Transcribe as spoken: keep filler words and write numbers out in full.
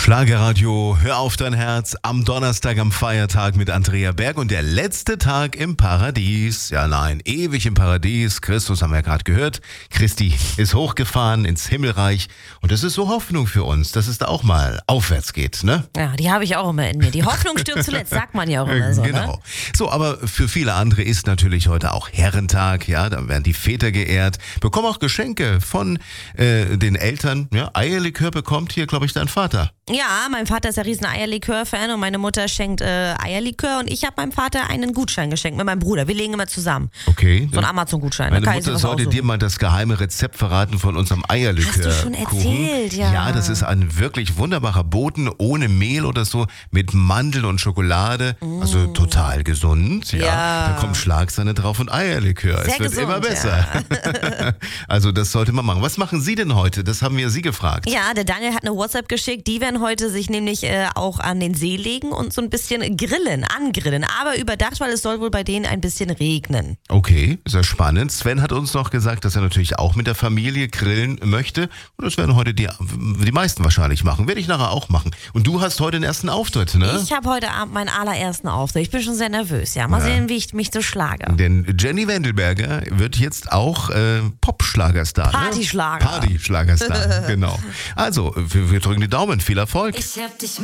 Schlagerradio, hör auf dein Herz, am Donnerstag am Feiertag mit Andrea Berg und der letzte Tag im Paradies. Ja nein, ewig im Paradies. Christus haben wir ja gerade gehört. Christi ist hochgefahren ins Himmelreich und das ist so Hoffnung für uns, dass es da auch mal aufwärts geht, ne? Ja, die habe ich auch immer in mir. Die Hoffnung stirbt zuletzt, sagt man ja auch immer so, Genau. ne? So, aber für viele andere ist natürlich heute auch Herrentag, ja, da werden die Väter geehrt, bekommen auch Geschenke von äh, den Eltern. Ja, Eierlikör bekommt hier, glaube ich, dein Vater. Ja, mein Vater ist ein riesen Eierlikör-Fan und meine Mutter schenkt äh, Eierlikör und ich habe meinem Vater einen Gutschein geschenkt mit meinem Bruder. Wir legen immer zusammen. Okay. So ein Amazon-Gutschein. Meine Mutter sollte dir mal das geheime Rezept verraten von unserem Eierlikör. Hast du schon erzählt, ja. Ja, das ist ein wirklich wunderbarer Boden ohne Mehl oder so, mit Mandeln und Schokolade. Mm. Also total gesund. Ja. Ja. Da kommt Schlagsahne drauf und Eierlikör. Sehr es wird gesund, immer besser. Ja. Also das sollte man machen. Was machen Sie denn heute? Das haben wir Sie gefragt. Ja, der Daniel hat eine WhatsApp geschickt. Die werden heute sich nämlich äh, auch an den See legen und so ein bisschen grillen, angrillen. Aber überdacht, weil es soll wohl bei denen ein bisschen regnen. Okay, sehr spannend. Sven hat uns noch gesagt, dass er natürlich auch mit der Familie grillen möchte. Und das werden heute die, die meisten wahrscheinlich machen. Werde ich nachher auch machen. Und du hast heute den ersten Auftritt, ne? Ich habe heute Abend meinen allerersten Auftritt. Ich bin schon sehr nervös, ja. Mal Ja. sehen, wie ich mich so schlage. Denn Jenny Wendelberger wird jetzt auch äh, Pop-Schlagerstar. Partyschlager. Ne? Partyschlagerstar, genau. Also, wir, wir drücken die Daumen. Viel Erfolg. Ich hab dich